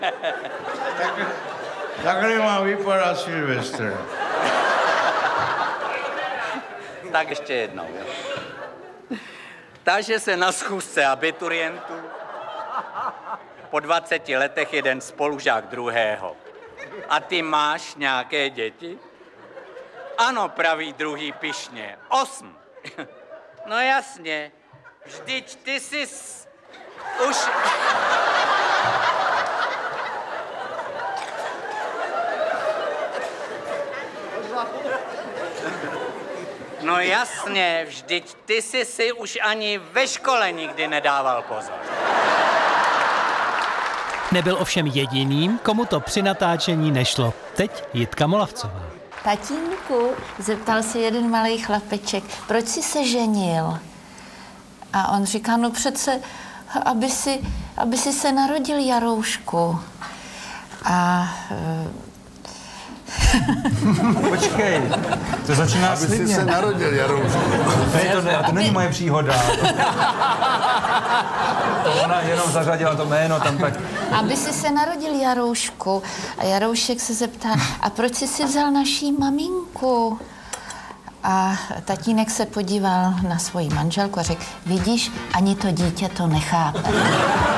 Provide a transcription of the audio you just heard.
Takhle má vypadat Silvestr. Tak ještě jednou, jo. Takže se na schůzce abiturientů po 20 letech jeden spolužák druhého. A ty máš nějaké děti? Ano, praví druhý pyšně. 8. No jasně, vždyť ty jsi už... No jasně, vždyť ty jsi si už ani ve škole nikdy nedával pozor. Nebyl ovšem jediným, komu to při natáčení nešlo. Teď Jitka Molavcová. Tatínku, zeptal se jeden malý chlapeček, proč jsi se ženil? A on říká, no přece, aby si se narodil, Jaroušku. A... Počkej, to začíná Aby slibně. jsi se narodil, Jaroušku. To není moje příhoda. To ona jenom zařadila to jméno tam tak. Aby si se narodil, Jaroušku. A Jaroušek se zeptá, a proč jsi si vzal naší maminku? A tatínek se podíval na svoji manželku a řekl, vidíš, ani to dítě to nechápe.